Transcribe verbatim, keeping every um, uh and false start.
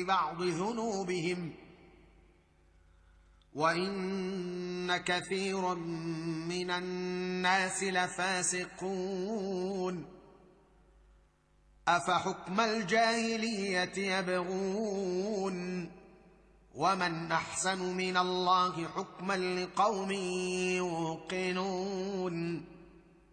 ببعض ذنوبهم وان كثيرا من الناس لفاسقون افحكم الجاهليه يبغون ومن احسن من الله حكما لقوم يوقنون